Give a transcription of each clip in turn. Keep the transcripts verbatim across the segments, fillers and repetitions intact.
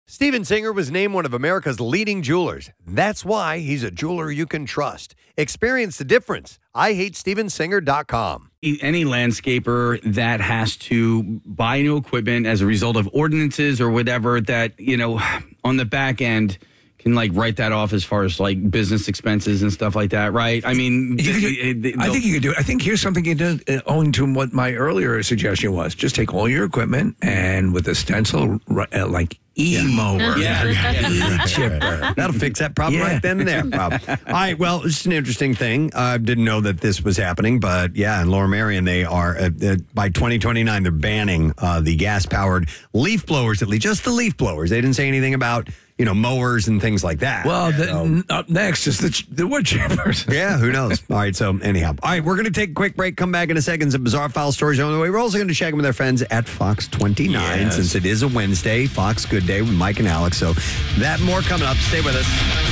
Steven Singer was named one of America's leading jewelers. That's why he's a jeweler you can trust. Experience the difference. I hate steven singer dot com. Any landscaper that has to buy new equipment as a result of ordinances or whatever that, you know, on the back end can like write that off as far as like business expenses and stuff like that, right? I mean, You could do- th- th- I think you could do it. I think here's something you do, uh, owing to what my earlier suggestion was. Just take all your equipment and with a stencil, ri- uh, like E-mower. Yeah. Yeah. Chipper. That'll fix that problem Yeah. right then and there. Rob. All right, well, this is an interesting thing. I uh, didn't know that this was happening, but yeah, in Lower Merion, they are, uh, uh, by twenty twenty-nine, they're banning uh, the gas-powered leaf blowers, at least just the leaf blowers. They didn't say anything about, you know, mowers and things like that. Well, the, So- n- up next is the, ch- the wood chippers. Yeah, who knows? All right, so anyhow. All right, we're going to take a quick break, come back in a second. Some bizarre file stories on the way. We're also going to check in with our friends at Fox twenty-nine, Yes. since it is a Wednesday. Fox Good Day with Mike and Alex. So that more coming up. Stay with us.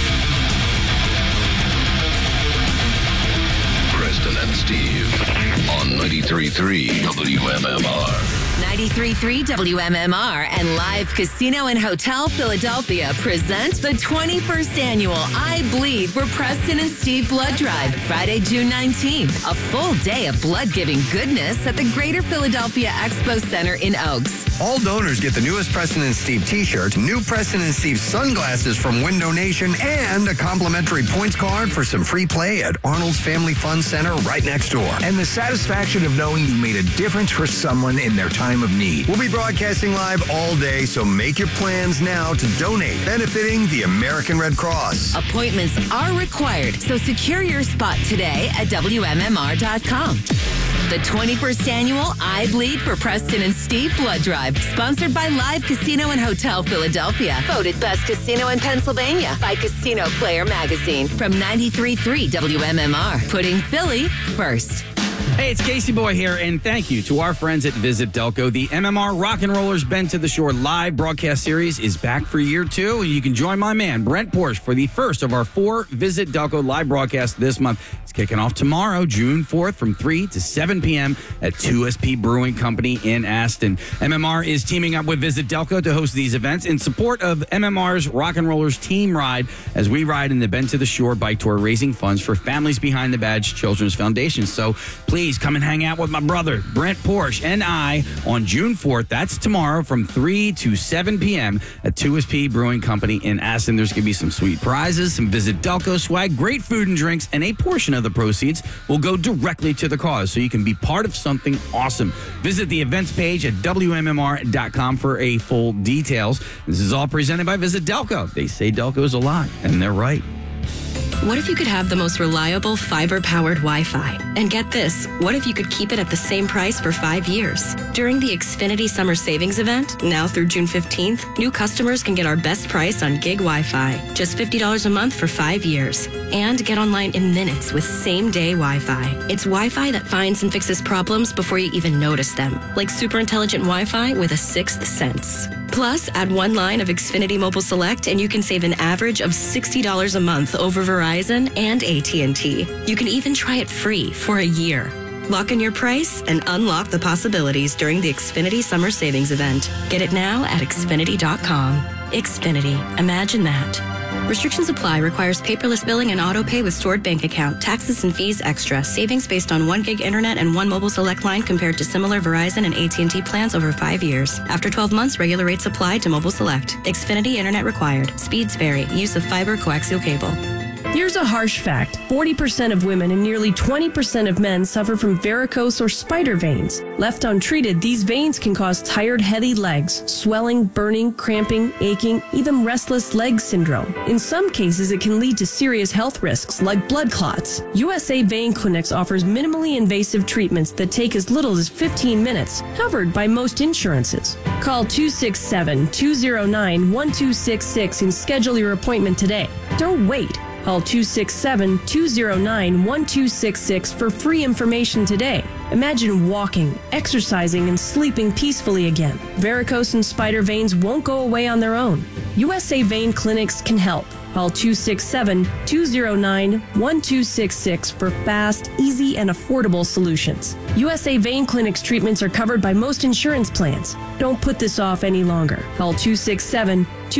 Preston and Steve on ninety-three point three W M M R. ninety-three point three W M M R and Live Casino and Hotel Philadelphia present the twenty-first annual I Bleed for Preston and Steve Blood Drive, Friday, June nineteenth. A full day of blood-giving goodness at the Greater Philadelphia Expo Center in Oaks. All donors get the newest Preston and Steve t-shirt, new Preston and Steve sunglasses from Window Nation, and a complimentary points card for some free play at Arnold's Family Fun Center right next door. And the satisfaction of knowing you made a difference for someone in their time of need. We'll be broadcasting live all day, so make your plans now to donate, benefiting the American Red Cross. Appointments are required, so secure your spot today at W M M R dot com. The twenty-first annual I Bleed for Preston and Steve Blood Drive, sponsored by Live Casino and Hotel Philadelphia. Voted best casino in Pennsylvania by Casino Player Magazine from ninety-three point three W M M R. Putting Philly first. Hey, it's Casey Boy here, and thank you to our friends at Visit Delco. The M M R Rock and Rollers Bend to the Shore live broadcast series is back for year two, and you can join my man, Brent Porsche, for the first of our four Visit Delco live broadcasts this month. It's kicking off tomorrow, June fourth, from three to seven p.m. at two S P Brewing Company in Aston. M M R is teaming up with Visit Delco to host these events in support of M M R's Rock and Rollers Team Ride as we ride in the Bend to the Shore bike tour, raising funds for Families Behind the Badge Children's Foundation. So please come and hang out with my brother, Brent Porsche, and I on June fourth. That's tomorrow from three to seven p.m. at two S P Brewing Company in Aston. There's going to be some sweet prizes, some Visit Delco swag, great food and drinks, and a portion of the proceeds will go directly to the cause, so you can be part of something awesome. Visit the events page at W M M R dot com for a full details. This is all presented by Visit Delco. They say Delco's a lot, and they're right. What if you could have the most reliable fiber-powered Wi-Fi? And get this, what if you could keep it at the same price for five years? During the Xfinity Summer Savings Event, now through June fifteenth, new customers can get our best price on gig Wi-Fi, just fifty dollars a month for five years. And get online in minutes with same-day Wi-Fi. It's Wi-Fi that finds and fixes problems before you even notice them, like super intelligent Wi-Fi with a sixth sense. Plus, add one line of Xfinity Mobile Select and you can save an average of sixty dollars a month over Verizon and A T and T. You can even try it free for a year. Lock in your price and unlock the possibilities during the Xfinity Summer Savings Event. Get it now at Xfinity dot com. Xfinity. Imagine that. Restrictions apply. Requires paperless billing and auto pay with stored bank account. Taxes and fees extra. Savings based on one gig internet and one mobile select line compared to similar Verizon and A T and T plans over five years. After twelve months, regular rates apply to mobile select. Xfinity internet required. Speeds vary. Use of fiber coaxial cable. Here's a harsh fact. forty percent of women and nearly twenty percent of men suffer from varicose or spider veins. Left untreated, these veins can cause tired, heavy legs, swelling, burning, cramping, aching, even restless leg syndrome. In some cases, it can lead to serious health risks like blood clots. U S A Vein Clinics offers minimally invasive treatments that take as little as fifteen minutes, covered by most insurances. Call two six seven, two zero nine, one two six six and schedule your appointment today. Don't wait. Call two six seven, two zero nine, one two six six for free information today. Imagine walking, exercising, and sleeping peacefully again. Varicose and spider veins won't go away on their own. U S A Vein Clinics can help. Call two six seven, two zero nine, one two six six for fast, easy, and affordable solutions. U S A Vein Clinic's treatments are covered by most insurance plans. Don't put this off any longer. Call two six seven,